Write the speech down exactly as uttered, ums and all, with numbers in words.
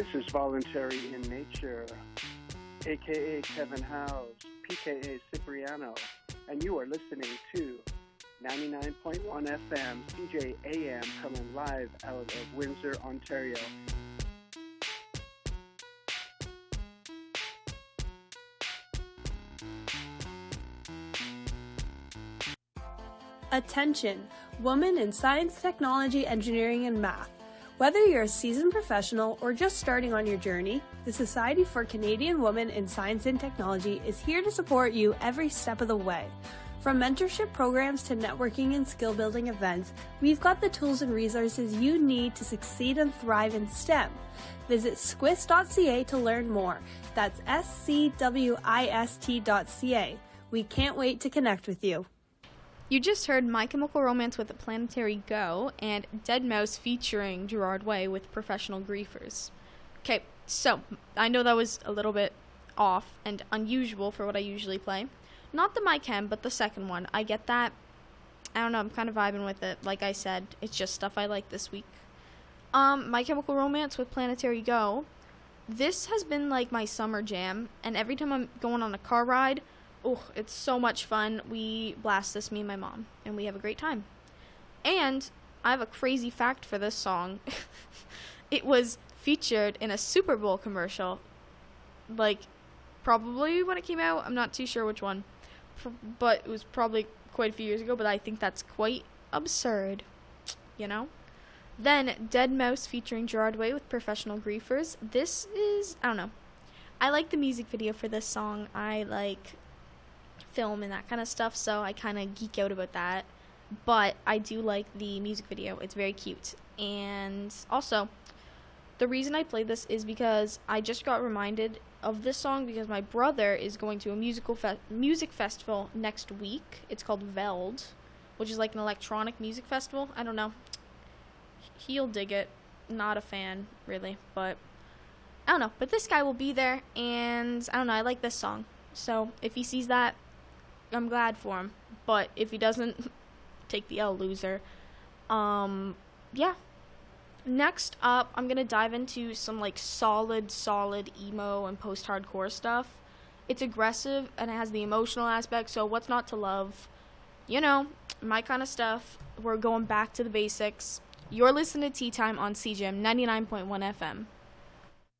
This is Voluntary in Nature, aka Kevin Howes, P K A Cipriano, and you are listening to ninety-nine point one F M, C J A M, coming live out of Windsor, Ontario. Attention, women in science, technology, engineering, and math. Whether you're a seasoned professional or just starting on your journey, the Society for Canadian Women in Science and Technology is here to support you every step of the way. From mentorship programs to networking and skill building events, we've got the tools and resources you need to succeed and thrive in STEM. Visit squist dot c a to learn more. That's S C W I S T dot C A. We can't wait to connect with you. You just heard My Chemical Romance with Planetary Go and deadmau five featuring Gerard Way with Professional Griefers. Okay, so I know that was a little bit off and unusual for what I usually play. Not the My Chem, but the second one. I get that. I don't know, I'm kind of vibing with it. Like I said, it's just stuff I like this week. Um, My Chemical Romance with Planetary Go. This has been like my summer jam, and every time I'm going on a car ride, oh, it's so much fun. We blast this, me and my mom, and we have a great time. And I have a crazy fact for this song. It was featured in a Super Bowl commercial, like, probably when it came out. I'm not too sure which one, but it was probably quite a few years ago, but I think that's quite absurd, you know? Then, deadmau five featuring Gerard Way with Professional Griefers. This is, I don't know. I like the music video for this song. I like film and that kind of stuff, so I kind of geek out about that, but I do like the music video. It's very cute. And also, the reason I played this is because I just got reminded of this song because my brother is going to a musical fe- music festival next week. It's called Veld, which is like an electronic music festival. I don't know, he'll dig it. Not a fan really, but I don't know, but this guy will be there, and I don't know, I like this song, so if he sees that, I'm glad for him. But if he doesn't, take the L, loser. Um, yeah. Next up, I'm gonna dive into some like solid, solid emo and post-hardcore stuff. It's aggressive and it has the emotional aspect, so what's not to love? You know, my kind of stuff. We're going back to the basics. You're listening to Tea Time on C J M ninety-nine point one F M.